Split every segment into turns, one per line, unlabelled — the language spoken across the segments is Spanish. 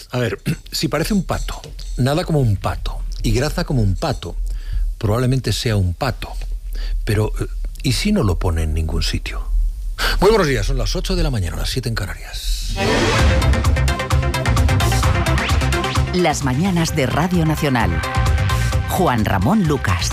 A ver, si parece un pato, nada como un pato y graza como un pato, probablemente sea un pato. Pero, ¿y si no lo pone en ningún sitio? Muy buenos días, son las 8 de la mañana, las 7 en Canarias.
Las mañanas de Radio Nacional. Juan Ramón Lucas.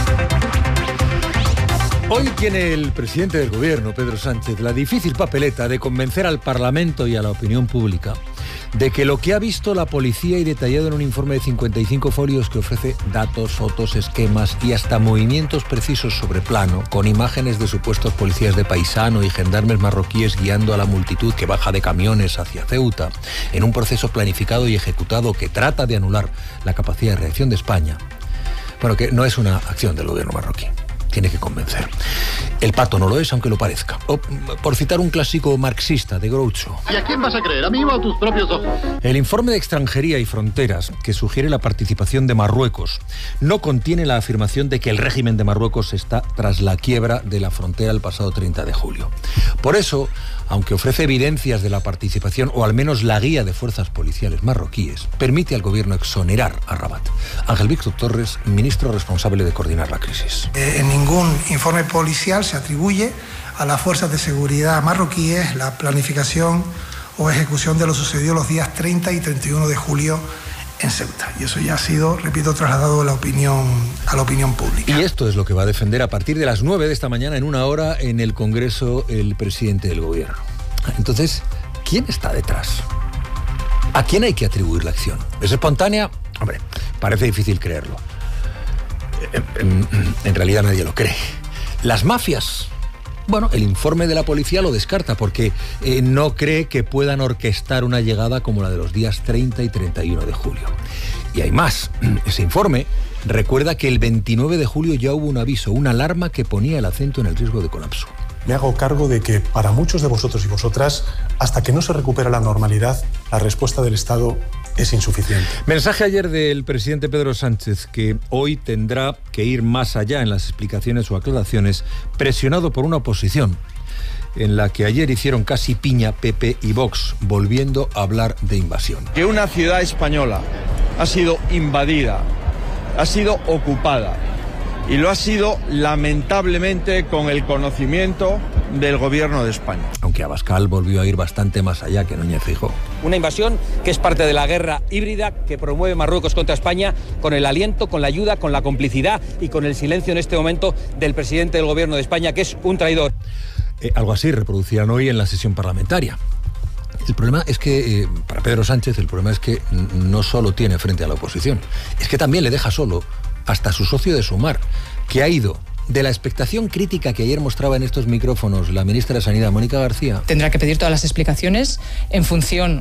Hoy tiene el presidente del gobierno, Pedro Sánchez, la difícil papeleta de convencer al Parlamento y a la opinión pública de que lo que ha visto la policía y detallado en un informe de 55 folios que ofrece datos, fotos, esquemas y hasta movimientos precisos sobre plano, con imágenes de supuestos policías de paisano y gendarmes marroquíes guiando a la multitud que baja de camiones hacia Ceuta, en un proceso planificado y ejecutado que trata de anular la capacidad de reacción de España. Bueno, que no es una acción del gobierno marroquí. Tiene que convencer. El pato no lo es, aunque lo parezca. O, por citar un clásico marxista de Groucho.
¿Y a quién vas a creer? ¿A mí o a tus propios ojos?
El informe de Extranjería y Fronteras, que sugiere la participación de Marruecos, no contiene la afirmación de que el régimen de Marruecos está tras la quiebra de la frontera el pasado 30 de julio. Por eso, aunque ofrece evidencias de la participación, o al menos la guía de fuerzas policiales marroquíes, permite al gobierno exonerar a Rabat. Ángel Víctor Torres, ministro responsable de coordinar la crisis.
En ningún informe policial se atribuye a las fuerzas de seguridad marroquíes la planificación o ejecución de lo sucedido los días 30 y 31 de julio en Ceuta. Y eso ya ha sido, repito, trasladado a la opinión pública.
Y esto es lo que va a defender a partir de las 9 de esta mañana, en una hora, en el Congreso, el presidente del gobierno. Entonces, ¿quién está detrás? ¿A quién hay que atribuir la acción? ¿Es espontánea? Hombre, parece difícil creerlo. En realidad nadie lo cree. Las mafias. Bueno, el informe de la policía lo descarta porque no cree que puedan orquestar una llegada como la de los días 30 y 31 de julio. Y hay más. Ese informe recuerda que el 29 de julio ya hubo un aviso, una alarma que ponía el acento en el riesgo de colapso.
Me hago cargo de que para muchos de vosotros y vosotras, hasta que no se recupera la normalidad, la respuesta del Estado es insuficiente.
Mensaje ayer del presidente Pedro Sánchez, que hoy tendrá que ir más allá en las explicaciones o aclaraciones, presionado por una oposición en la que ayer hicieron casi piña PP y Vox, volviendo a hablar de invasión.
Que una ciudad española ha sido invadida, ha sido ocupada, y lo ha sido lamentablemente con el conocimiento del gobierno de España.
Aunque Abascal volvió a ir bastante más allá que Núñez Feijóo.
Una invasión que es parte de la guerra híbrida que promueve Marruecos contra España, con el aliento, con la ayuda, con la complicidad y con el silencio en este momento del presidente del gobierno de España, que es un traidor.
Algo así reproducirán hoy en la sesión parlamentaria. El problema es que, para Pedro Sánchez, el problema es que no solo tiene frente a la oposición, es que también le deja solo hasta su socio de Sumar, que ha ido de la expectación crítica que ayer mostraba en estos micrófonos la ministra de Sanidad, Mónica García.
Tendrá que pedir todas las explicaciones en función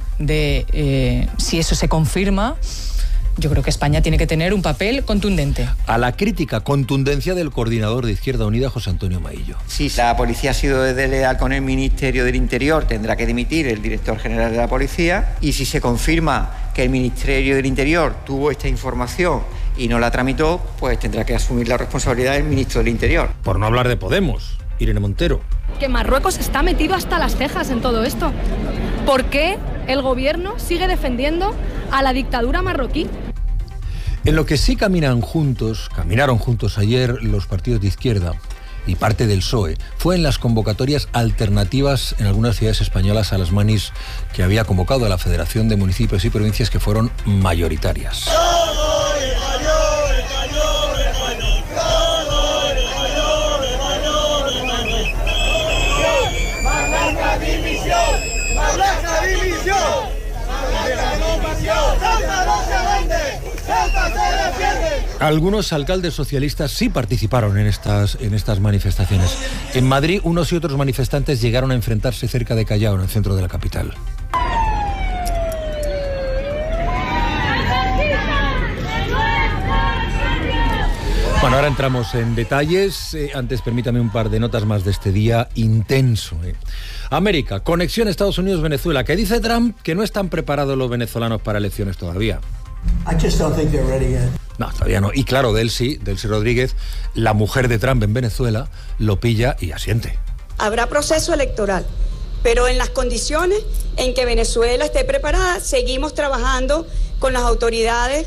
de si eso se confirma. Yo creo que España tiene que tener un papel contundente.
A la crítica contundencia del coordinador de Izquierda Unida, José Antonio Maillo.
Si la policía ha sido desleal con el Ministerio del Interior, tendrá que dimitir el director general de la policía. Y si se confirma que el Ministerio del Interior tuvo esta información y no la tramitó, pues tendrá que asumir la responsabilidad del ministro del Interior.
Por no hablar de Podemos, Irene Montero.
Que Marruecos está metido hasta las cejas en todo esto. ¿Por qué el gobierno sigue defendiendo a la dictadura marroquí?
En lo que sí caminaron juntos ayer los partidos de izquierda y parte del PSOE, fue en las convocatorias alternativas en algunas ciudades españolas a las manis que había convocado a la Federación de Municipios y Provincias, que fueron mayoritarias. Algunos alcaldes socialistas sí participaron en estas manifestaciones. En Madrid, unos y otros manifestantes llegaron a enfrentarse cerca de Callao, en el centro de la capital. Bueno, ahora entramos en detalles. Antes, permítame un par de notas más de este día intenso. América, conexión Estados Unidos-Venezuela, que dice Trump que no están preparados los venezolanos para elecciones todavía. No, todavía no. Y claro, Delcy Rodríguez, la mujer de Trump en Venezuela, lo pilla y asiente.
Habrá proceso electoral, pero en las condiciones en que Venezuela esté preparada, seguimos trabajando con las autoridades.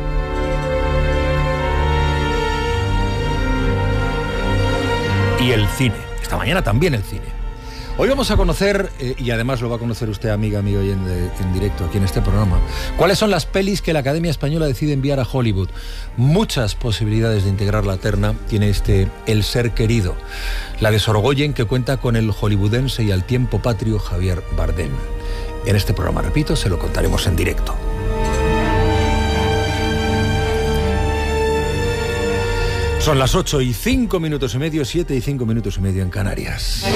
Y el cine. Esta mañana también el cine. Hoy vamos a conocer, y además lo va a conocer usted, amiga oyente, en directo aquí en este programa, cuáles son las pelis que la Academia Española decide enviar a Hollywood. Muchas posibilidades de integrar la terna tiene El ser querido, la de Sorogoyen, que cuenta con el hollywoodense y al tiempo patrio Javier Bardem. En este programa, repito, se lo contaremos en directo. Son las 8:05 , 7 y 5 minutos y medio en Canarias.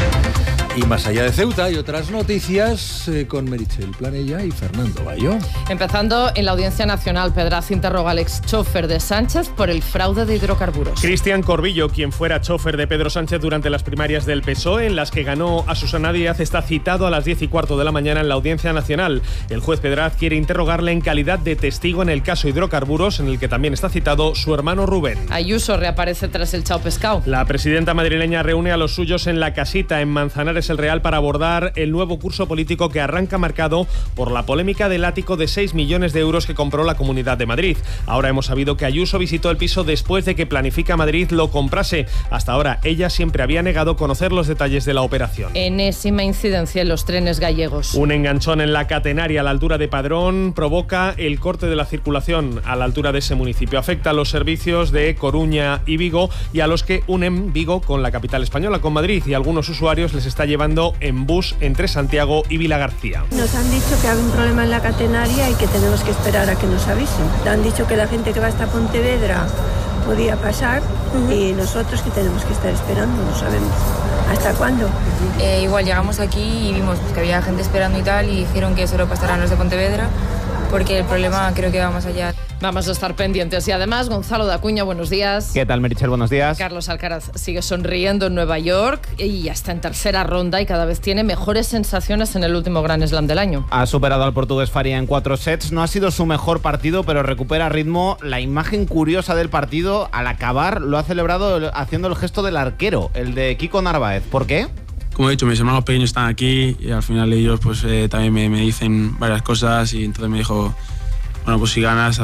Y más allá de Ceuta hay otras noticias con Meritxell Planella y Fernando Bayo.
Empezando en la Audiencia Nacional, Pedraz interroga al ex-chofer de Sánchez por el fraude de hidrocarburos.
Cristian Corbillo, quien fuera chofer de Pedro Sánchez durante las primarias del PSOE, en las que ganó a Susana Díaz, está citado a las 10:15 de la mañana en la Audiencia Nacional. El juez Pedraz quiere interrogarle en calidad de testigo en el caso hidrocarburos, en el que también está citado su hermano Rubén.
Ayuso reaparece tras el chao pescado.
La presidenta madrileña reúne a los suyos en La Casita, en Manzanares el Real, para abordar el nuevo curso político que arranca marcado por la polémica del ático de 6 millones de euros que compró la Comunidad de Madrid. Ahora hemos sabido que Ayuso visitó el piso después de que Planifica Madrid lo comprase. Hasta ahora ella siempre había negado conocer los detalles de la operación.
Enésima incidencia en los trenes gallegos.
Un enganchón en la Catenaria a la altura de Padrón provoca el corte de la circulación a la altura de ese municipio. Afecta a los servicios de Coruña y Vigo y a los que unen Vigo con la capital española, con Madrid, y a algunos usuarios les está llevando en bus entre Santiago y Vilagarcía.
Nos han dicho que hay un problema en la Catenaria y que tenemos que esperar a que nos avisen. Han dicho que la gente que va hasta Pontevedra podía pasar y nosotros que tenemos que estar esperando, no sabemos hasta cuándo.
Igual llegamos aquí y vimos que había gente esperando y tal, y dijeron que solo pasarán los de Pontevedra, porque el problema creo que va más allá.
Vamos a estar pendientes. Y además, Gonzalo de Acuña, buenos días.
¿Qué tal, Meritxell? Buenos días.
Carlos Alcaraz sigue sonriendo en Nueva York y ya está en tercera ronda y cada vez tiene mejores sensaciones en el último Grand Slam del año.
Ha superado al portugués Faria en 4 sets. No ha sido su mejor partido, pero recupera ritmo. La imagen curiosa del partido, al acabar, lo ha celebrado haciendo el gesto del arquero, el de Kiko Narváez. ¿Por qué?
Como he dicho, mis hermanos pequeños están aquí y al final ellos pues también me dicen varias cosas, y entonces me dijo, bueno, pues si ganas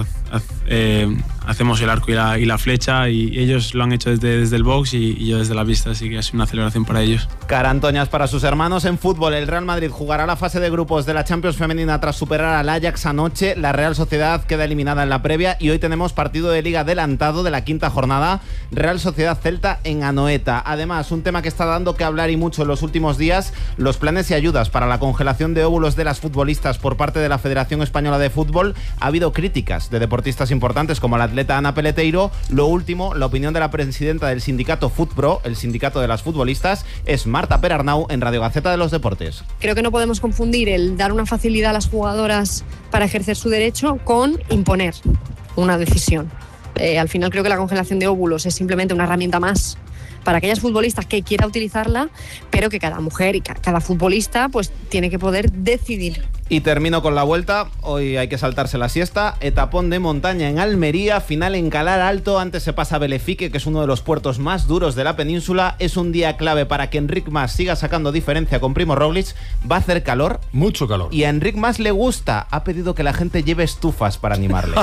hacemos el arco y la flecha, y ellos lo han hecho desde el box y yo desde la pista, así que ha sido una celebración para ellos.
Carantoñas para sus hermanos. En fútbol, el Real Madrid jugará la fase de grupos de la Champions femenina tras superar al Ajax anoche. La Real Sociedad queda eliminada en la previa y hoy tenemos partido de Liga adelantado de la quinta jornada, Real Sociedad Celta en Anoeta. Además, un tema que está dando que hablar y mucho en los últimos días, los planes y ayudas para la congelación de óvulos de las futbolistas por parte de la Federación Española de Fútbol. Ha habido críticas de deportistas importantes como la atleta Ana Peleteiro. Lo último, la opinión de la presidenta del sindicato FUTPRO, el sindicato de las futbolistas, es Marta Perarnau en Radio Gaceta de los Deportes.
Creo que no podemos confundir el dar una facilidad a las jugadoras para ejercer su derecho con imponer una decisión. Al final creo que la congelación de óvulos es simplemente una herramienta más para aquellas futbolistas que quiera utilizarla, pero que cada mujer y cada futbolista pues tiene que poder decidir.
Y termino con la vuelta. Hoy hay que saltarse la siesta. Etapón de montaña en Almería, final en Calar Alto. Antes se pasa a Belefique, que es uno de los puertos más duros de la península. Es un día clave para que Enric Mas siga sacando diferencia con Primo Roglic. Va a hacer calor.
Mucho calor.
Y a Enric Mas le gusta. Ha pedido que la gente lleve estufas para animarle.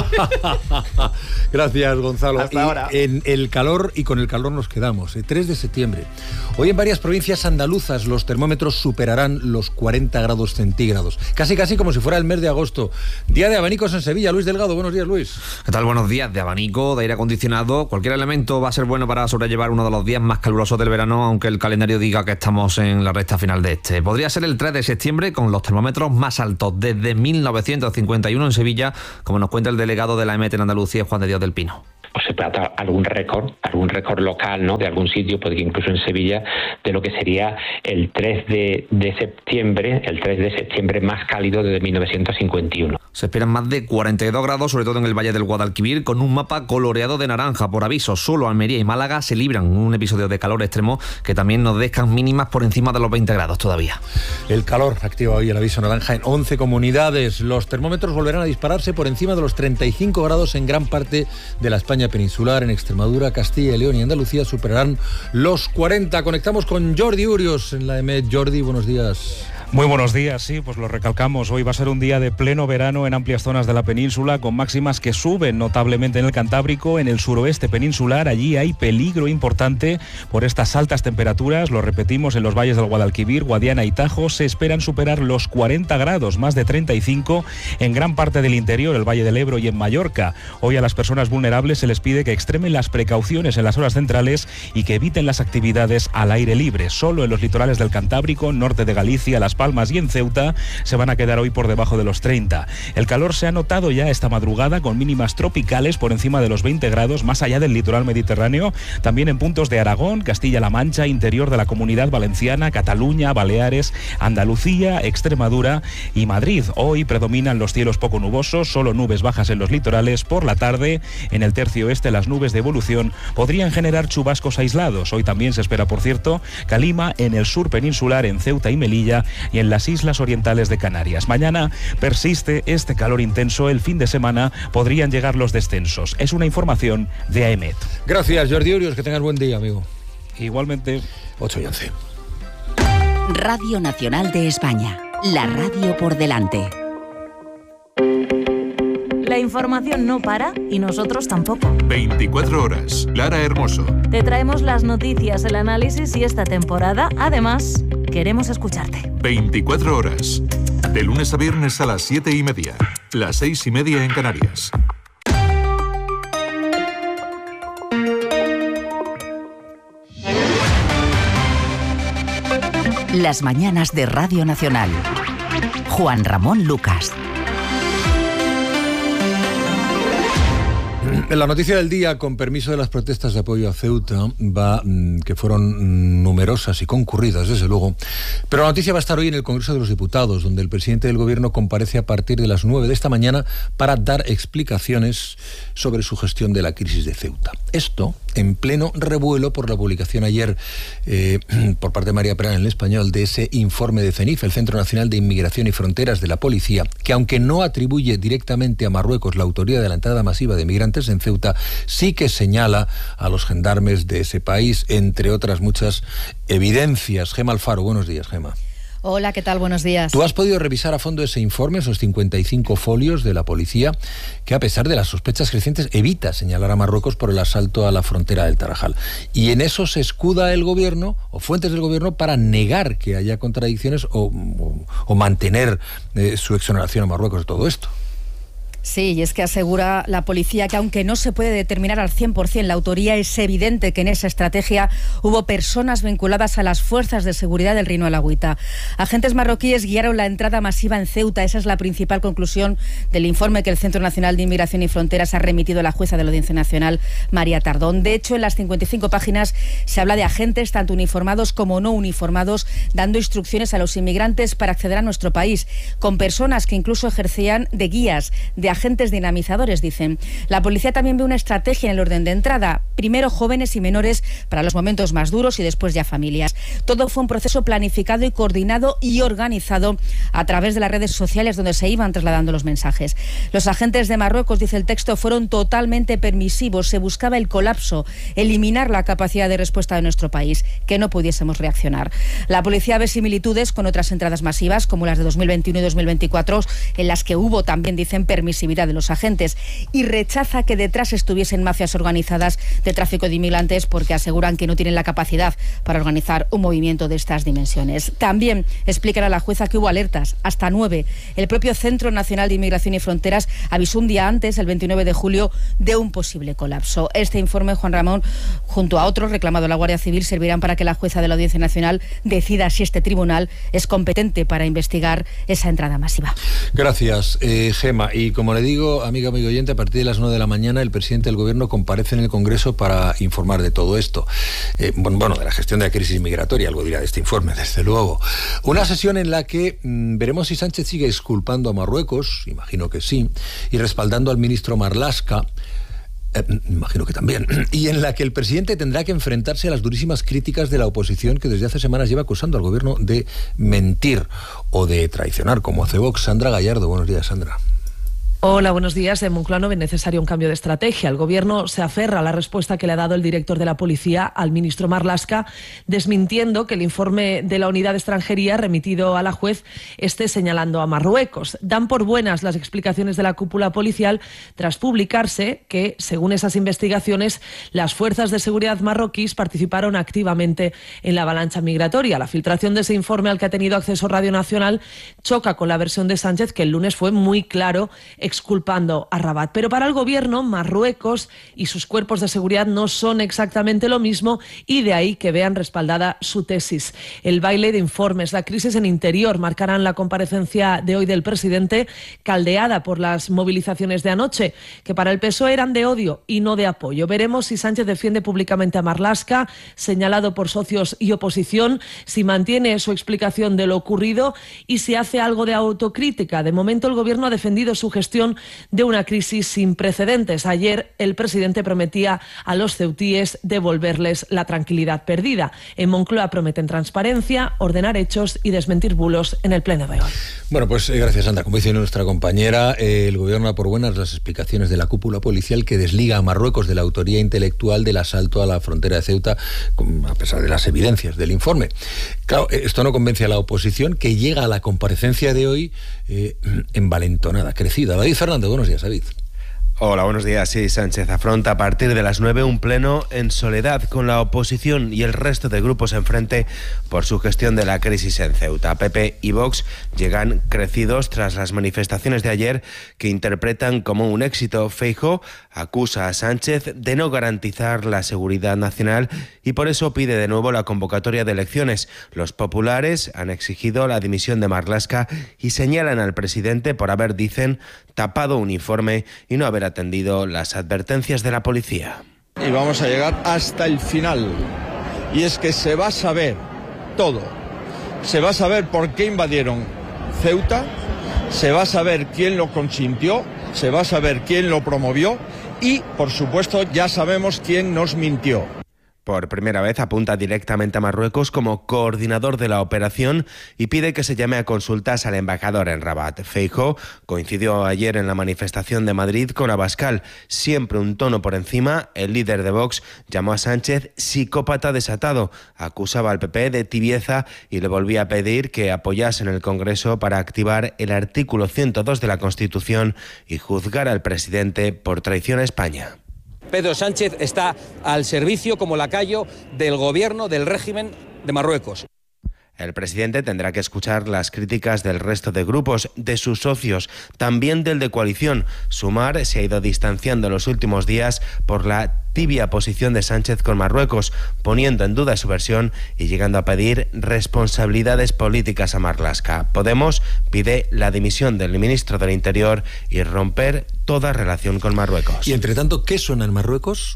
Gracias, Gonzalo.
Hasta ahora.
En el calor, y con el calor nos quedamos. 3 de septiembre. Hoy en varias provincias andaluzas los termómetros superarán los 40 grados centígrados. Casi como si fuera el mes de agosto. Día de abanicos en Sevilla. Luis Delgado, buenos días, Luis.
¿Qué tal? Buenos días. De abanico, de aire acondicionado, cualquier elemento va a ser bueno para sobrellevar uno de los días más calurosos del verano, aunque el calendario diga que estamos en la recta final de este. Podría ser el 3 de septiembre con los termómetros más altos desde 1951 en Sevilla, como nos cuenta el delegado de la EMET en Andalucía, Juan de Dios del Pino.
O se trata algún récord local, ¿no?, de algún sitio, porque incluso en Sevilla, de lo que sería el 3 de septiembre, el 3 de septiembre más cálido desde 1951.
Se esperan más de 42 grados, sobre todo en el Valle del Guadalquivir, con un mapa coloreado de naranja por aviso. Solo Almería y Málaga se libran un episodio de calor extremo que también nos dejan mínimas por encima de los 20 grados todavía.
El calor activa hoy el aviso naranja en 11 comunidades. Los termómetros volverán a dispararse por encima de los 35 grados en gran parte de la España peninsular. En Extremadura, Castilla y León y Andalucía superarán los 40. Conectamos con Jordi Urios en la EMET. Jordi, buenos días.
Muy buenos días, sí, pues lo recalcamos. Hoy va a ser un día de pleno verano en amplias zonas de la península, con máximas que suben notablemente en el Cantábrico, en el suroeste peninsular. Allí hay peligro importante por estas altas temperaturas. Lo repetimos, en los valles del Guadalquivir, Guadiana y Tajo se esperan superar los 40 grados, más de 35 en gran parte del interior, el Valle del Ebro y en Mallorca. Hoy a las personas vulnerables se les pide que extremen las precauciones en las horas centrales y que eviten las actividades al aire libre. Solo en los litorales del Cantábrico, norte de Galicia, Las Palmas y en Ceuta se van a quedar hoy por debajo de los 30. El calor se ha notado ya esta madrugada con mínimas tropicales por encima de los 20 grados más allá del litoral mediterráneo, también en puntos de Aragón, Castilla-La Mancha, interior de la Comunidad Valenciana, Cataluña, Baleares, Andalucía, Extremadura y Madrid. Hoy predominan los cielos poco nubosos, solo nubes bajas en los litorales. Por la tarde, en el tercio oeste, las nubes de evolución podrían generar chubascos aislados. Hoy también se espera, por cierto, calima en el sur peninsular, en Ceuta y Melilla y en las islas orientales de Canarias. Mañana persiste este calor intenso. El fin de semana podrían llegar los descensos. Es una información de AEMET.
Gracias, Jordi Urios. Que tengas buen día, amigo.
Igualmente.
8 y 11.
Radio Nacional de España. La radio por delante.
La información no para y nosotros tampoco.
24 horas. Lara Hermoso.
Te traemos las noticias, el análisis y esta temporada, además, queremos escucharte.
24 horas. De lunes a viernes a las 7:30. Las 6:30 en Canarias.
Las mañanas de Radio Nacional. Juan Ramón Lucas.
La noticia del día, con permiso de las protestas de apoyo a Ceuta, que fueron numerosas y concurridas, desde luego, pero la noticia va a estar hoy en el Congreso de los Diputados, donde el presidente del Gobierno comparece a partir de las 9 de esta mañana para dar explicaciones sobre su gestión de la crisis de Ceuta. Esto en pleno revuelo por la publicación ayer por parte de María Perán en El Español de ese informe de CENIF, el Centro Nacional de Inmigración y Fronteras de la Policía, que aunque no atribuye directamente a Marruecos la autoría de la entrada masiva de migrantes en Ceuta, sí que señala a los gendarmes de ese país, entre otras muchas evidencias. Gema Alfaro, buenos días, Gema.
Hola, ¿qué tal? Buenos días.
¿Tú has podido revisar a fondo ese informe, esos 55 folios de la policía, que a pesar de las sospechas crecientes evita señalar a Marruecos por el asalto a la frontera del Tarajal? Y en eso se escuda el gobierno o fuentes del gobierno para negar que haya contradicciones o mantener su exoneración a Marruecos de todo esto.
Sí, y es que asegura la policía que aunque no se puede determinar al 100% la autoría, es evidente que en esa estrategia hubo personas vinculadas a las fuerzas de seguridad del Reino Alagüita. Agentes marroquíes guiaron la entrada masiva en Ceuta. Esa es la principal conclusión del informe que el Centro Nacional de Inmigración y Fronteras ha remitido a la jueza de la Audiencia Nacional, María Tardón. De hecho, en las 55 páginas se habla de agentes tanto uniformados como no uniformados dando instrucciones a los inmigrantes para acceder a nuestro país, con personas que incluso ejercían de guías, de agentes dinamizadores, dicen. La policía también ve una estrategia en el orden de entrada. Primero jóvenes y menores para los momentos más duros y después ya familias. Todo fue un proceso planificado y coordinado y organizado a través de las redes sociales donde se iban trasladando los mensajes. Los agentes de Marruecos, dice el texto, fueron totalmente permisivos. Se buscaba el colapso, eliminar la capacidad de respuesta de nuestro país, que no pudiésemos reaccionar. La policía ve similitudes con otras entradas masivas, como las de 2021 y 2024, en las que hubo también, dicen, permisividad de los agentes, y rechaza que detrás estuviesen mafias organizadas de tráfico de inmigrantes porque aseguran que no tienen la capacidad para organizar un movimiento de estas dimensiones. También explican a la jueza que hubo alertas, hasta 9. El propio Centro Nacional de Inmigración y Fronteras avisó un día antes, el 29 de julio, de un posible colapso. Este informe, Juan Ramón, junto a otros reclamado a la Guardia Civil, servirán para que la jueza de la Audiencia Nacional decida si este tribunal es competente para investigar esa entrada masiva.
Gracias, Gema. Y como como le digo, amigo oyente, a partir de las 9 de la mañana el presidente del Gobierno comparece en el Congreso para informar de todo esto. De la gestión de la crisis migratoria, algo dirá de este informe, desde luego. Una sesión en la que veremos si Sánchez sigue exculpando a Marruecos, imagino que sí, y respaldando al ministro Marlaska, imagino que también, y en la que el presidente tendrá que enfrentarse a las durísimas críticas de la oposición que desde hace semanas lleva acusando al gobierno de mentir o de traicionar, como hace Vox. Sandra Gallardo, buenos días, Sandra.
Hola, buenos días. En Moncloa no ve necesario un cambio de estrategia. El Gobierno se aferra a la respuesta que le ha dado el director de la Policía al ministro Marlaska, desmintiendo que el informe de la Unidad de Extranjería remitido a la juez esté señalando a Marruecos. Dan por buenas las explicaciones de la cúpula policial tras publicarse que, según esas investigaciones, las fuerzas de seguridad marroquíes participaron activamente en la avalancha migratoria. La filtración de ese informe al que ha tenido acceso Radio Nacional choca con la versión de Sánchez, que el lunes fue muy claro exculpando a Rabat. Pero para el Gobierno, Marruecos y sus cuerpos de seguridad no son exactamente lo mismo, y de ahí que vean respaldada su tesis. El baile de informes, la crisis en Interior marcarán la comparecencia de hoy del presidente, caldeada por las movilizaciones de anoche, que para el PSOE eran de odio y no de apoyo. Veremos si Sánchez defiende públicamente a Marlaska, señalado por socios y oposición, si mantiene su explicación de lo ocurrido y si hace algo de autocrítica. De momento, el Gobierno ha defendido su gestión de una crisis sin precedentes. Ayer el presidente prometía a los ceutíes devolverles la tranquilidad perdida. En Moncloa prometen transparencia, ordenar hechos y desmentir bulos en el pleno de hoy.
Bueno, pues gracias, Sandra. Como dice nuestra compañera, el Gobierno da por buenas las explicaciones de la cúpula policial que desliga a Marruecos de la autoría intelectual del asalto a la frontera de Ceuta, a pesar de las evidencias del informe. Claro, esto no convence a la oposición, que llega a la comparecencia de hoy envalentonada, crecida. David Fernández, buenos días, David.
Hola, buenos días. Sí, Sánchez afronta a partir de las 9 un pleno en soledad, con la oposición y el resto de grupos enfrente por su gestión de la crisis en Ceuta. PP y Vox llegan crecidos tras las manifestaciones de ayer, que interpretan como un éxito. Feijóo acusa a Sánchez de no garantizar la seguridad nacional y por eso pide de nuevo la convocatoria de elecciones. Los populares han exigido la dimisión de Marlaska y señalan al presidente por haber, dicen, tapado un informe y no haber atendido las advertencias de la policía.
Y vamos a llegar hasta el final. Y es que se va a saber todo. Se va a saber por qué invadieron Ceuta, se va a saber quién lo consintió, se va a saber quién lo promovió y, por supuesto, ya sabemos quién nos mintió.
Por primera vez apunta directamente a Marruecos como coordinador de la operación y pide que se llame a consultas al embajador en Rabat. Feijóo coincidió ayer en la manifestación de Madrid con Abascal. Siempre un tono por encima, el líder de Vox llamó a Sánchez psicópata desatado, acusaba al PP de tibieza y le volvía a pedir que apoyase en el Congreso para activar el artículo 102 de la Constitución y juzgar al presidente por traición a España.
Pedro Sánchez está al servicio como lacayo del gobierno del régimen de Marruecos.
El presidente tendrá que escuchar las críticas del resto de grupos, de sus socios, también del de coalición. Sumar se ha ido distanciando en los últimos días por la tibia posición de Sánchez con Marruecos, poniendo en duda su versión y llegando a pedir responsabilidades políticas a Marlaska. Podemos pide la dimisión del ministro del Interior y romper toda relación con Marruecos.
Y entre tanto, ¿qué suena en Marruecos?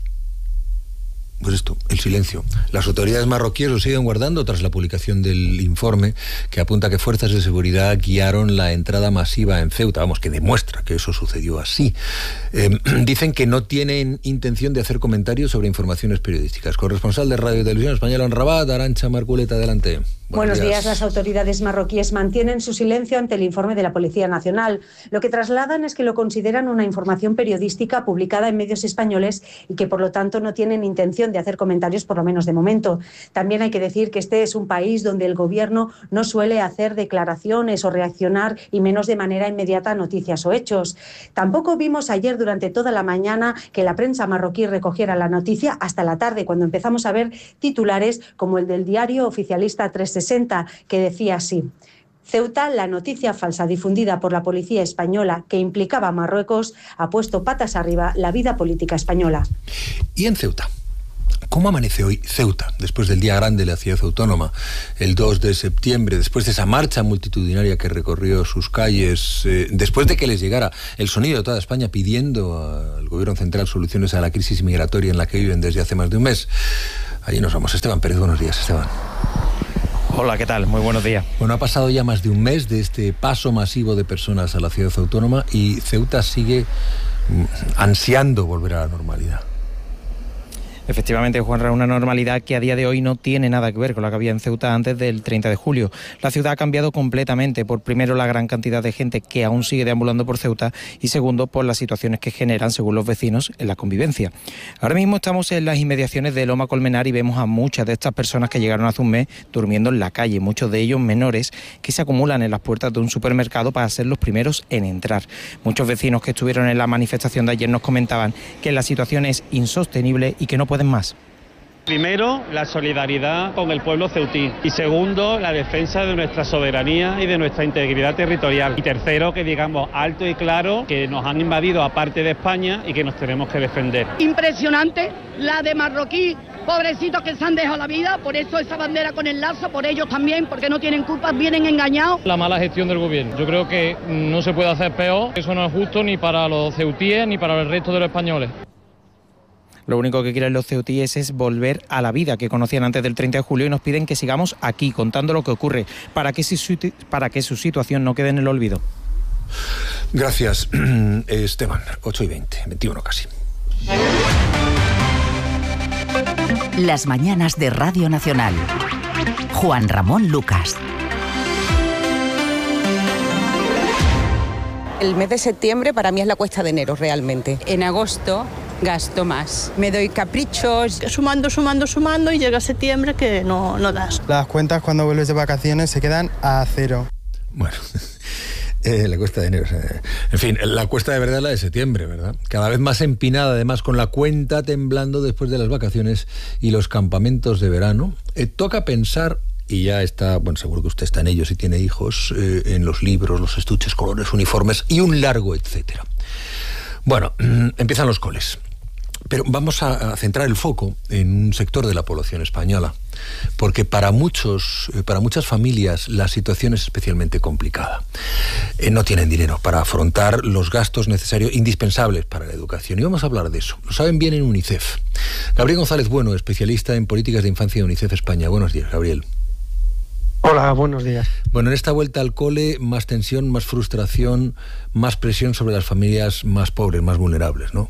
Pues esto, el silencio. Las autoridades marroquíes lo siguen guardando tras la publicación del informe que apunta que fuerzas de seguridad guiaron la entrada masiva en Ceuta. Vamos, que demuestra que eso sucedió así. Dicen que no tienen intención de hacer comentarios sobre informaciones periodísticas. Corresponsal de Radio y Televisión Española en Rabat, Arantxa Marculeta, adelante.
Buenos días. Las autoridades marroquíes mantienen su silencio ante el informe de la Policía Nacional. Lo que trasladan es que lo consideran una información periodística publicada en medios españoles y que por lo tanto no tienen intención de hacer comentarios, por lo menos de momento. También hay que decir que este es un país donde el gobierno no suele hacer declaraciones o reaccionar, y menos de manera inmediata, a noticias o hechos. Tampoco vimos ayer durante toda la mañana que la prensa marroquí recogiera la noticia hasta la tarde, cuando empezamos a ver titulares como el del diario oficialista 360, que decía así: Ceuta, la noticia falsa difundida por la policía española que implicaba a Marruecos ha puesto patas arriba la vida política española.
¿Y en Ceuta? ¿Cómo amanece hoy Ceuta, después del día grande de la ciudad autónoma, el 2 de septiembre, después de esa marcha multitudinaria que recorrió sus calles, después de que les llegara el sonido de toda España pidiendo al gobierno central soluciones a la crisis migratoria en la que viven desde hace más de un mes? Allí nos vamos. Esteban Pérez, buenos días, Esteban.
Hola, ¿qué tal? Muy buenos días.
Bueno, ha pasado ya más de un mes de este paso masivo de personas a la ciudad autónoma y Ceuta sigue ansiando volver a la normalidad.
Efectivamente, Juanra, una normalidad que a día de hoy no tiene nada que ver con la que había en Ceuta antes del 30 de julio. La ciudad ha cambiado completamente, por primero la gran cantidad de gente que aún sigue deambulando por Ceuta y segundo por las situaciones que generan, según los vecinos, en la convivencia. Ahora mismo estamos en las inmediaciones de Loma Colmenar y vemos a muchas de estas personas que llegaron hace un mes durmiendo en la calle, muchos de ellos menores que se acumulan en las puertas de un supermercado para ser los primeros en entrar. Muchos vecinos que estuvieron en la manifestación de ayer nos comentaban que la situación es insostenible y que no pueden más.
Primero, la solidaridad con el pueblo ceutí y segundo, la defensa de nuestra soberanía y de nuestra integridad territorial y tercero, que digamos alto y claro que nos han invadido aparte de España y que nos tenemos que defender.
Impresionante la de marroquí, pobrecitos que se han dejado la vida, por eso esa bandera con el lazo, por ellos también, porque no tienen culpa, vienen engañados.
La mala gestión del gobierno, yo creo que no se puede hacer peor, eso no es justo ni para los ceutíes ni para el resto de los españoles.
Lo único que quieren los ceutíes es volver a la vida que conocían antes del 30 de julio y nos piden que sigamos aquí contando lo que ocurre para que su situación no quede en el olvido.
Gracias, Esteban. 8:20, 21 casi.
Las mañanas de Radio Nacional. Juan Ramón Lucas.
El mes de septiembre para mí es la cuesta de enero realmente.
En agosto gasto más.
Me doy caprichos.
Sumando y llega septiembre que no das.
Las cuentas cuando vuelves de vacaciones se quedan a cero.
Bueno, la cuesta de enero. En fin, la cuesta de verdad es la de septiembre, ¿verdad? Cada vez más empinada, además, con la cuenta temblando después de las vacaciones y los campamentos de verano. Toca pensar, y ya está, bueno, seguro que usted está en ello si tiene hijos, en los libros, los estuches, colores, uniformes y un largo etcétera. Bueno, empiezan los coles. Pero vamos a centrar el foco en un sector de la población española, porque para muchas familias la situación es especialmente complicada. No tienen dinero para afrontar los gastos necesarios, indispensables para la educación. Y vamos a hablar de eso. Lo saben bien en UNICEF. Gabriel González Bueno, especialista en políticas de infancia de UNICEF España. Buenos días, Gabriel.
Hola, buenos días.
Bueno, en esta vuelta al cole, más tensión, más frustración, más presión sobre las familias más pobres, más vulnerables, ¿no?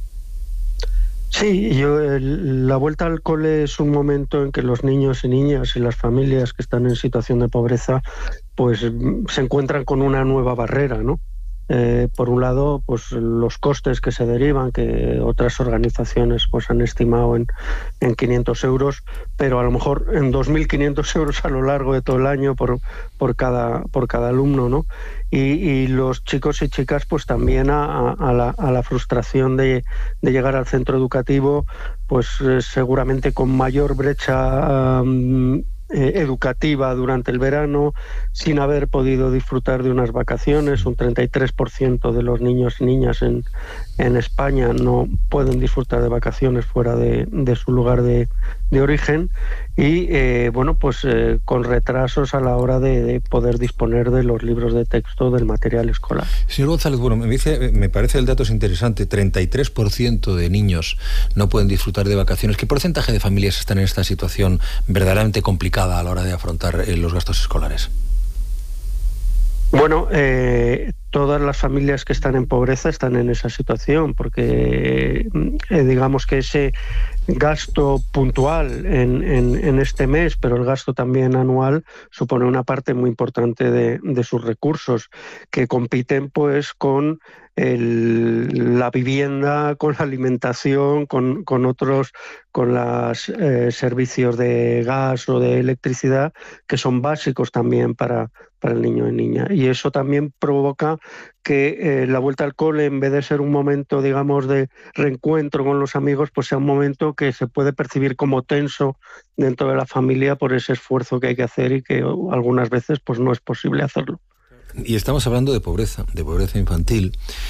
Sí, la vuelta al cole es un momento en que los niños y niñas y las familias que están en situación de pobreza pues se encuentran con una nueva barrera, ¿no? Por un lado, pues los costes que se derivan, que otras organizaciones pues han estimado en 500 euros, pero a lo mejor en 2.500 euros a lo largo de todo el año por cada alumno, ¿no? Y los chicos y chicas pues también a la frustración de llegar al centro educativo, pues seguramente con mayor brecha educativa durante el verano, sin haber podido disfrutar de unas vacaciones. Un 33% de los niños y niñas en España no pueden disfrutar de vacaciones fuera de su lugar de origen y con retrasos a la hora de poder disponer de los libros de texto, del material escolar.
Señor González, bueno, me parece el dato es interesante. 33% de niños no pueden disfrutar de vacaciones. ¿Qué porcentaje de familias están en esta situación verdaderamente complicada a la hora de afrontar los gastos escolares?
Bueno, todas las familias que están en pobreza están en esa situación, porque digamos que ese gasto puntual en este mes, pero el gasto también anual, supone una parte muy importante de sus recursos, que compiten pues con la vivienda, con la alimentación, con los servicios de gas o de electricidad, que son básicos también para el niño y niña. Y eso también provoca que la vuelta al cole, en vez de ser un momento, digamos, de reencuentro con los amigos, pues sea un momento que se puede percibir como tenso dentro de la familia por ese esfuerzo que hay que hacer y que algunas veces pues no es posible hacerlo.
Y estamos hablando de pobreza infantil.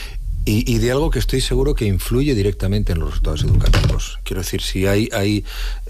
y de algo que estoy seguro que influye directamente en los resultados educativos. Quiero decir, si hay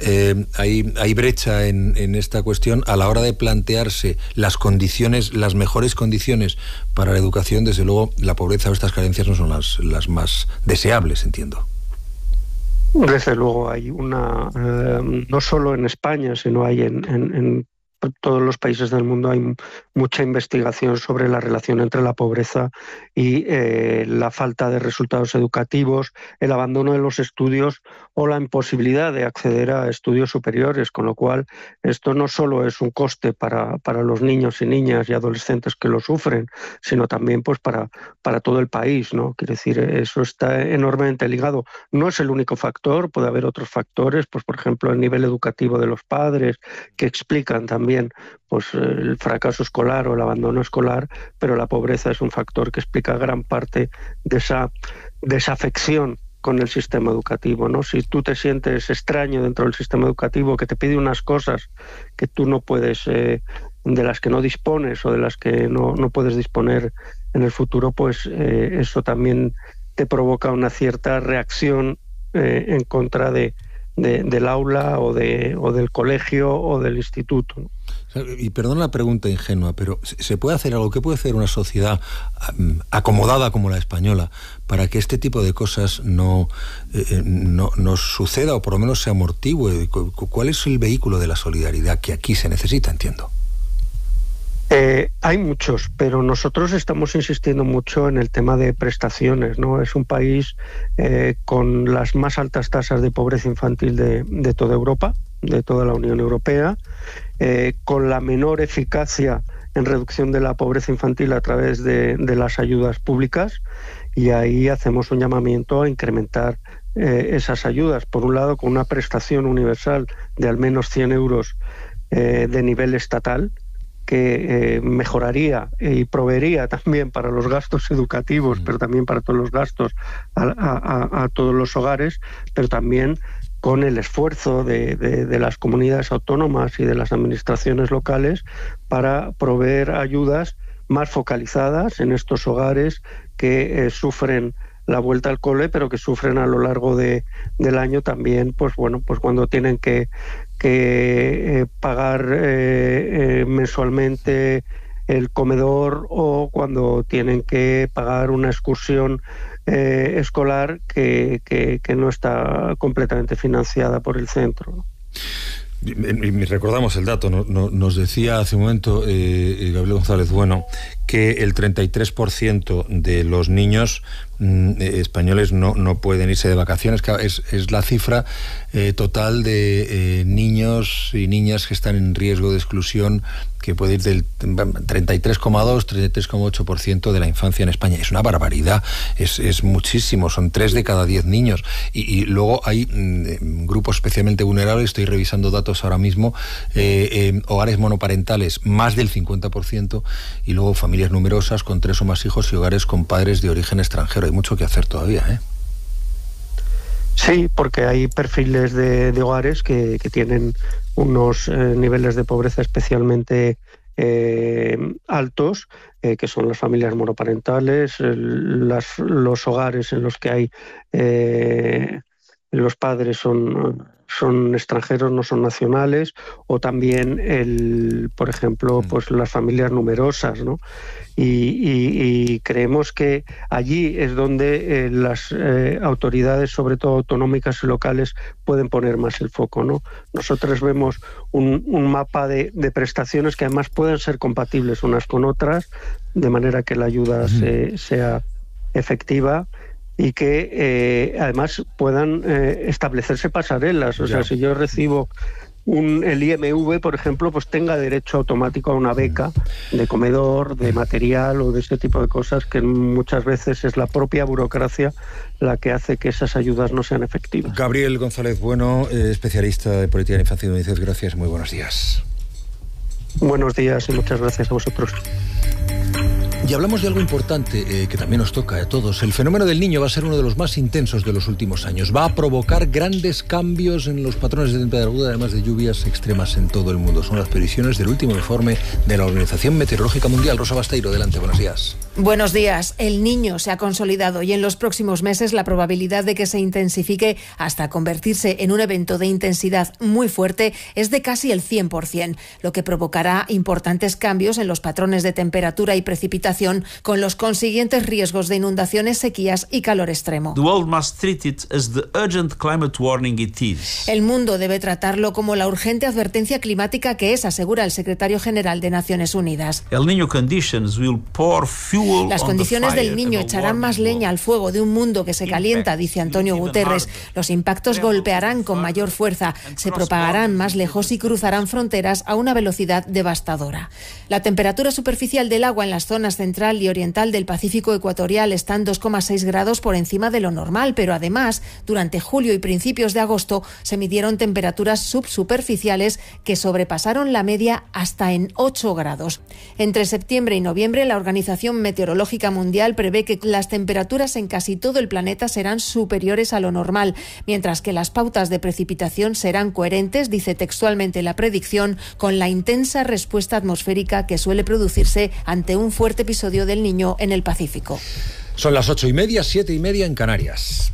brecha en esta cuestión a la hora de plantearse las condiciones, las mejores condiciones para la educación, desde luego la pobreza o estas carencias no son las más deseables, entiendo.
Desde luego hay una, no solo en España, sino hay en todos los países del mundo hay mucha investigación sobre la relación entre la pobreza y la falta de resultados educativos, el abandono de los estudios o la imposibilidad de acceder a estudios superiores, con lo cual esto no solo es un coste para los niños y niñas y adolescentes que lo sufren, sino también pues para todo el país, ¿no? Quiere decir, eso está enormemente ligado. No es el único factor, puede haber otros factores, pues por ejemplo el nivel educativo de los padres, que explican también pues el fracaso escolar o el abandono escolar, pero la pobreza es un factor que explica gran parte de esa desafección con el sistema educativo, ¿no? Si tú te sientes extraño dentro del sistema educativo, que te pide unas cosas que tú no puedes, de las que no dispones o de las que no puedes disponer en el futuro, pues eso también te provoca una cierta reacción en contra del aula o del colegio o del instituto, ¿no?
Y perdón la pregunta ingenua, pero ¿se puede hacer algo? ¿Qué puede hacer una sociedad acomodada como la española para que este tipo de cosas no suceda o por lo menos se amortigüe? ¿Cuál es el vehículo de la solidaridad que aquí se necesita, entiendo?
Hay muchos, pero nosotros estamos insistiendo mucho en el tema de prestaciones, ¿no? Es un país con las más altas tasas de pobreza infantil de toda Europa, de toda la Unión Europea, con la menor eficacia en reducción de la pobreza infantil a través de las ayudas públicas, y ahí hacemos un llamamiento a incrementar esas ayudas, por un lado con una prestación universal de al menos 100 euros de nivel estatal, que mejoraría y proveería también para los gastos educativos, pero también para todos los gastos a todos los hogares, pero también con el esfuerzo de las comunidades autónomas y de las administraciones locales para proveer ayudas más focalizadas en estos hogares que sufren la vuelta al cole, pero que sufren a lo largo del año también, pues bueno, pues cuando tienen que pagar mensualmente el comedor, o cuando tienen que pagar una excursión escolar que no está completamente financiada por el centro, ¿no?
Y recordamos el dato, nos decía hace un momento Gabriel González Bueno que el 33% de los niños españoles no pueden irse de vacaciones. Es la cifra total de niños y niñas que están en riesgo de exclusión, que puede ir del 33,8% de la infancia en España. Es una barbaridad, es muchísimo, son 3 de cada 10 niños. Y luego hay grupos especialmente vulnerables, estoy revisando datos ahora mismo, hogares monoparentales, más del 50%, y luego familias numerosas con 3 o más hijos y hogares con padres de origen extranjero. Hay mucho que hacer todavía, ¿eh?
Sí, porque hay perfiles de hogares que tienen unos niveles de pobreza especialmente altos, que son las familias monoparentales, los hogares en los que hay los padres son extranjeros, no son nacionales, o también por ejemplo, pues las familias numerosas, ¿no? Y creemos que allí es donde las autoridades, sobre todo autonómicas y locales, pueden poner más el foco, ¿no? Nosotros vemos un mapa de prestaciones que además pueden ser compatibles unas con otras, de manera que la ayuda sea efectiva, y que además puedan establecerse pasarelas. O sea, si yo recibo el IMV, por ejemplo, pues tenga derecho automático a una beca de comedor, de material o de ese tipo de cosas, que muchas veces es la propia burocracia la que hace que esas ayudas no sean efectivas.
Gabriel González Bueno, especialista de política de infancia y UNICEF, gracias, muy buenos días.
Buenos días y muchas gracias a vosotros.
Y hablamos de algo importante que también nos toca a todos. El fenómeno del Niño va a ser uno de los más intensos de los últimos años. Va a provocar grandes cambios en los patrones de temperatura, además de lluvias extremas en todo el mundo. Son las previsiones del último informe de la Organización Meteorológica Mundial. Rosa Basteiro, adelante, buenos días.
Buenos días. El Niño se ha consolidado y en los próximos meses la probabilidad de que se intensifique hasta convertirse en un evento de intensidad muy fuerte es de casi el 100%, lo que provocará importantes cambios en los patrones de temperatura y precipitación, con los consiguientes riesgos de inundaciones, sequías y calor extremo. El mundo debe tratarlo como la urgente advertencia climática que es, asegura el secretario general de Naciones Unidas. Las condiciones del Niño echarán más leña al fuego de un mundo que se calienta, dice Antonio Guterres. Los impactos golpearán con mayor fuerza, se propagarán más lejos y cruzarán fronteras a una velocidad devastadora. La temperatura superficial del agua en las zonas central y oriental del Pacífico ecuatorial está en 2,6 grados por encima de lo normal, pero además, durante julio y principios de agosto se midieron temperaturas subsuperficiales que sobrepasaron la media hasta en 8 grados. Entre septiembre y noviembre, la Organización Meteorológica Mundial prevé que las temperaturas en casi todo el planeta serán superiores a lo normal, mientras que las pautas de precipitación serán coherentes, dice textualmente la predicción, con la intensa respuesta atmosférica que suele producirse ante un fuerte episodio del Niño en el Pacífico.
Son las 8:30, 7:30 en Canarias.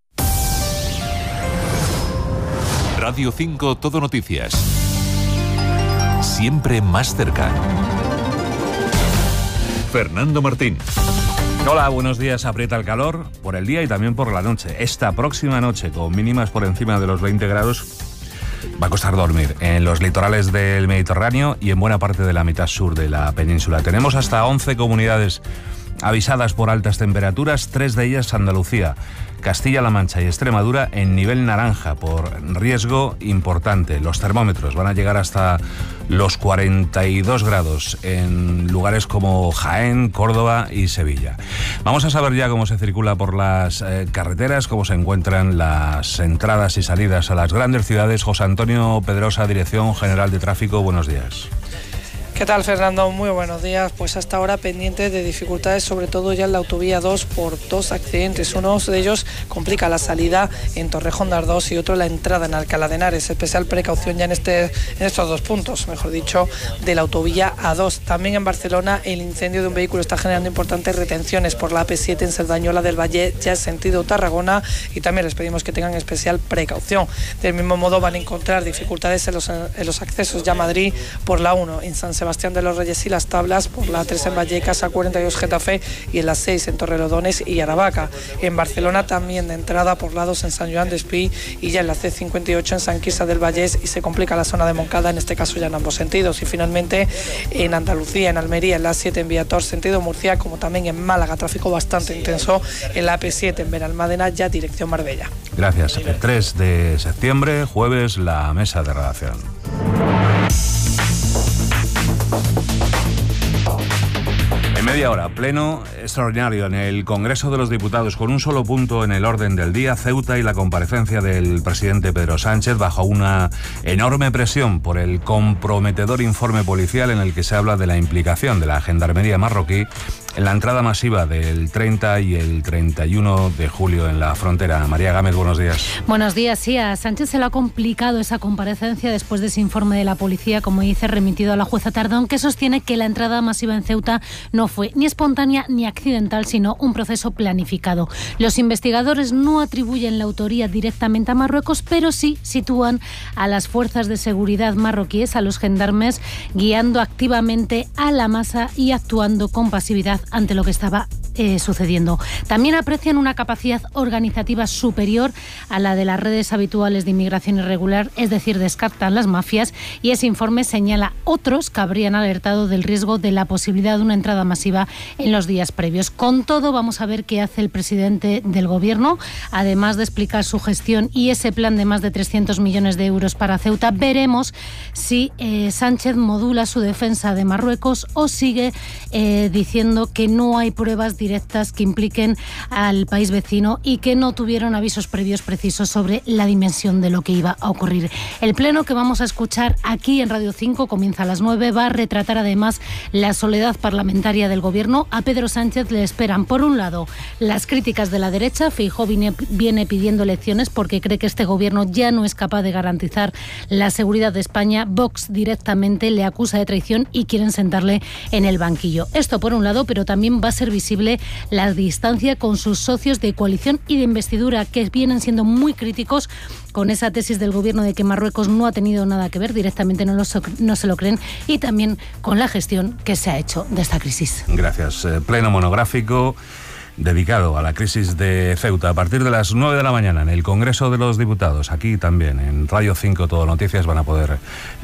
Radio 5 Todo Noticias. Siempre más cerca. Fernando Martín.
Hola, buenos días. Aprieta el calor por el día y también por la noche. Esta próxima noche, con mínimas por encima de los 20 grados, va a costar dormir en los litorales del Mediterráneo y en buena parte de la mitad sur de la península. Tenemos hasta 11 comunidades avisadas por altas temperaturas, 3 de ellas Andalucía, Castilla-La Mancha y Extremadura en nivel naranja por riesgo importante. Los termómetros van a llegar hasta los 42 grados en lugares como Jaén, Córdoba y Sevilla. Vamos a saber ya cómo se circula por las carreteras, cómo se encuentran las entradas y salidas a las grandes ciudades. José Antonio Pedrosa, Dirección General de Tráfico, buenos días.
¿Qué tal, Fernando? Muy buenos días. Pues hasta ahora pendiente de dificultades, sobre todo ya en la autovía 2 por 2 accidentes. Uno de ellos complica la salida en Torrejón de Ardoz y otro la entrada en Alcalá de Henares. Especial precaución ya en estos 2 puntos, mejor dicho, de la autovía A2. También en Barcelona el incendio de un vehículo está generando importantes retenciones por la AP7 en Cerdañola del Valle, ya en sentido Tarragona, y también les pedimos que tengan especial precaución. Del mismo modo van a encontrar dificultades en los accesos ya a Madrid por la 1 en San Sebastián de los Reyes y Las Tablas, por la 3 en Vallecas, A42 Getafe y en la 6 en Torrelodones y Aravaca. En Barcelona también de entrada por la 2 en San Joan d'Espí y ya en la C58 en San Quirze del Vallès, y se complica la zona de Moncada, en este caso ya en ambos sentidos. Y finalmente en Andalucía, en Almería, en la 7 en Viator sentido Murcia, como también en Málaga, tráfico bastante intenso en la AP7 en Benalmádena, ya dirección Marbella.
Gracias. El 3 de septiembre, jueves, la mesa de redacción. En media hora, pleno extraordinario en el Congreso de los Diputados, con un solo punto en el orden del día: Ceuta y la comparecencia del presidente Pedro Sánchez, bajo una enorme presión por el comprometedor informe policial en el que se habla de la implicación de la gendarmería marroquí en la entrada masiva del 30 y el 31 de julio en la frontera. María Gámez, buenos días.
Buenos días. Sí, a Sánchez se le ha complicado esa comparecencia después de ese informe de la policía, como dice, remitido a la jueza Tardón, que sostiene que la entrada masiva en Ceuta no fue ni espontánea ni accidental, sino un proceso planificado. Los investigadores no atribuyen la autoría directamente a Marruecos, pero sí sitúan a las fuerzas de seguridad marroquíes, a los gendarmes, guiando activamente a la masa y actuando con pasividad ante lo que estaba sucediendo. También aprecian una capacidad organizativa superior a la de las redes habituales de inmigración irregular, es decir, descartan las mafias, y ese informe señala otros que habrían alertado del riesgo de la posibilidad de una entrada masiva en los días previos. Con todo, vamos a ver qué hace el presidente del Gobierno, además de explicar su gestión y ese plan de más de 300 millones de euros para Ceuta. Veremos si Sánchez modula su defensa de Marruecos o sigue diciendo que no hay pruebas directas que impliquen al país vecino y que no tuvieron avisos previos precisos sobre la dimensión de lo que iba a ocurrir. El pleno que vamos a escuchar aquí en Radio 5 comienza a las 9, va a retratar además la soledad parlamentaria del Gobierno. A Pedro Sánchez le esperan, por un lado, las críticas de la derecha. Feijóo viene pidiendo elecciones porque cree que este Gobierno ya no es capaz de garantizar la seguridad de España. Vox directamente le acusa de traición y quieren sentarle en el banquillo. Esto por un lado, pero también va a ser visible la distancia con sus socios de coalición y de investidura, que vienen siendo muy críticos con esa tesis del Gobierno de que Marruecos no ha tenido nada que ver, directamente no se lo creen, y también con la gestión que se ha hecho de esta crisis.
Gracias. Pleno monográfico dedicado a la crisis de Ceuta a partir de las 9 de la mañana en el Congreso de los Diputados. Aquí también en Radio 5 Todo Noticias van a poder